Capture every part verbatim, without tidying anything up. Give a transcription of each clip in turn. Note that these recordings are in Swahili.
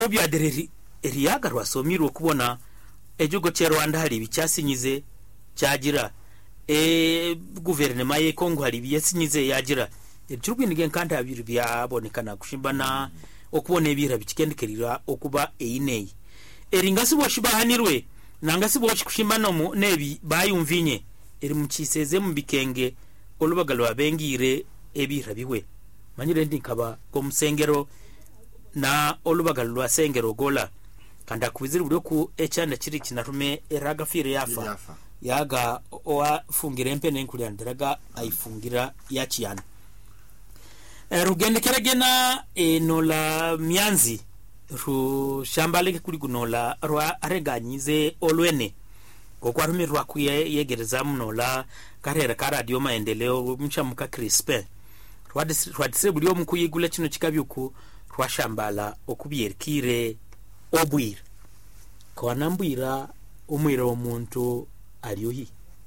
obyadereri eriyaga rwasomirwe kubona ejugo cya Rwanda hari bicyasinyize cyagira e guverinoma ye Kongo hari byasinyize yagira ebyurwinige kandi abiri byabonekana kushimbana okubona ebira bikikendekerira okuba einei eringasi boshibahanirwe nangasi boshi kushimbana mu nebi bayumvinye eri mukiseze mu bikenge olubagalo abengire ebira biwe manyire ndikaba ko musengero na olubagalo lwa sengero gola kanda kubizira buri ku echanda kiri kinarume eraga fire yafa, yafa. Yaga owa fungira empene nkulyandiraga aifungira yakiyana e, rugende keragena enola myanzi ru shambale kuri gunola rwa areganyize olwene kokwarumirwa kuye yegereza munola karera ka radio maendeleo mchamuka Crispin rwadise buri omu kuyigula kino kikabyuku rwa shambala okubyerkire obwira kwa nambwira umwira omuntu aliyohi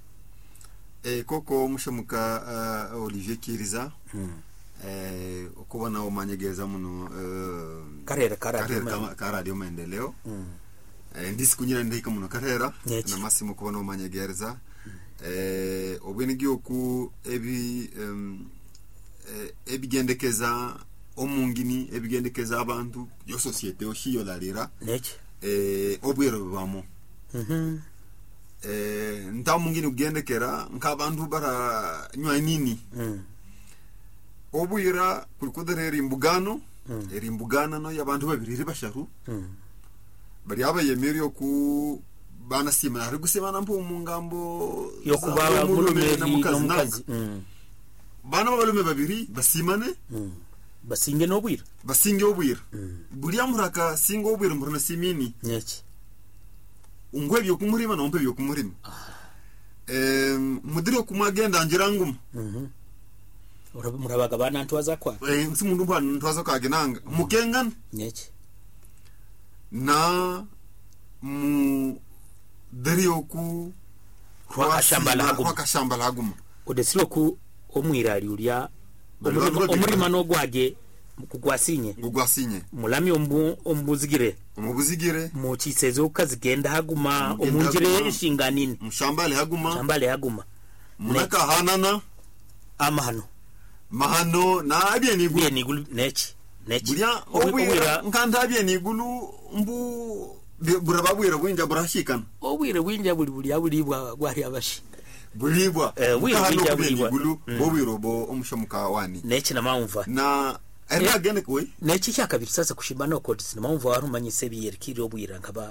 eh koko mushamuka uh, Olivier Kiriza mm. eh okubona omanyegeza muno uh, karera karera radio maendeleo mm. eh ndisi kunyira ndika muno karera na Massimo kubona omanyegeza mm. eh obwenigi oku ebi um, eh, ebigendekeza omungini ebigendekeza abantu yo societe oshiyo dalira neche eh obwero bamo mhm eh ntamungini ugendekera nkabantu bara nywa nini mm. obwira kulikuderera imbugano mm. eri imbugana no yabantu babiri basharu mm. bari abayemeri ku bana sima ari gusemana mpu mungambo yo kubaba mulumeri no mukazi mm. bana babalume babiri basimane mm. basinge no bwira basinge obwira mm. buriya muraka singo obwira murana simini nyeki ungwe byo kumurima no mpe byo kumurima ah. eh mudiro kumagenda ngirangum mhm urabe murabaga bana ntwaza kwa eh nsimundu mpa ntwaza kwa ginanga mukengan nyeki na mu dario ku kwa shambala haguma kwa shambala haguma odesiro ku omwirali ulya omurima no gwage kugwasinye kugwasinye mulami ombu ombuzigire omubuzigire mu kisezo kazigenda haguma omungire shinganini mushambale haguma shambale haguma munaka hanana amahano mahano na abye ni gulu ni gulu nechi nechi burya obwira nkanda abye ni gulu mbu burababwira bwinja burashikana obwire bwinja buli buli abulibwa gwari abashi bulibwa eh bwinja bulibwa gulu bobirobo omushamuka wani nechi na maumva na era gene kwe nechi cyakabiri sasa kushibana ko na maumva warumanyise biyerkiri obwira nkaba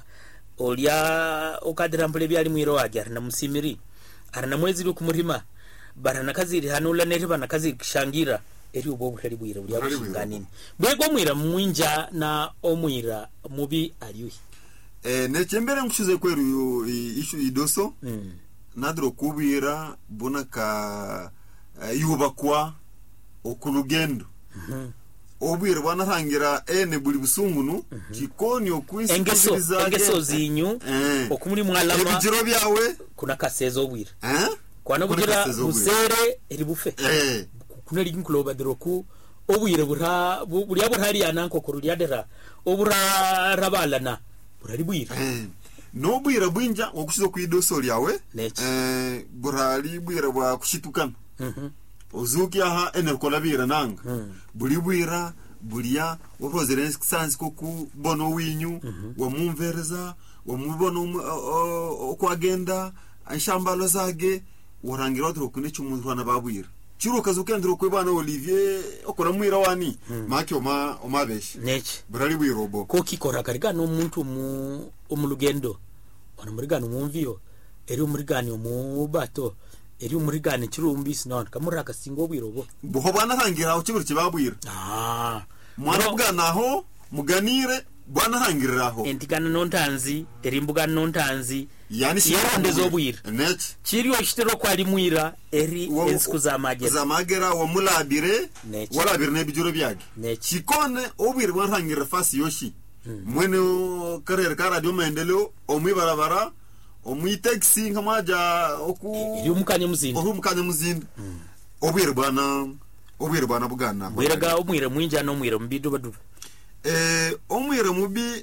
olya okadira mpule byali mwiro wage ari na musimiri ari na mwezi ru kumurima barana kaziri hanula nere bana kaziri kishangira eri ubo butari bwira buri abushinganini bwego mwira mwinja na omwira mubi aliuhi eh nechembere nkushuze kweru ishu idoso mm. nadro kubira bonaka uh, yubakwa okulugendo mhm mm obwira banarangira ene buli busungunu mm -hmm. kikoni okwinsikiriza engeso zinyu eh. okumuri mwalama ebijiro byawe kuna kasezo obwira eh kwana bugira busere eri bufe eh kuna linkulo badroku obwire bura buri aburi yananko kurulyadera obura rabalana burari bwira eh no bwira bwinja okushizo kwidoso lyawe eh burari bwira bwa kushitukana mhm ozuki aha enerkola bwira nanga mm. buri bwira buria orozere sansi koku bono winyu mm -hmm. wa mumvereza wa mubono okwagenda anshambalo zage orangira otro kune cyumuntu wana babwira kiro kazukendro kwe bana Olivier okora mwira wani mm. maki oma omabeshi nechi burari bwirobo ko kikora kariga no muntu mu omulugendo ona murigano mumviyo eri umurigani mu bato eri umurigani kirumbisi none kamuraka singo bwirobo boho bana rangira aho kiburi kibabwira ah mwana bwana aho muganire bwana rangiraho entigana nontanzi eri mbuga nontanzi yani yonde zobwira nechi kiriyo kitero kwali mwira eri ensiku za magera za magera wa mulabire wala birne bijuro byage chikone obwire bwanrangira fasi yoshi hmm. mwene karere ka radio maendeleo omwibarabara omwitaxi nkamaja oku iri umukanye muzinda oku umukanye muzinda hmm. obwire bwana obwire bwana bugana mwiraga omwire mwinja no mwire mbido baduba eh omwire mubi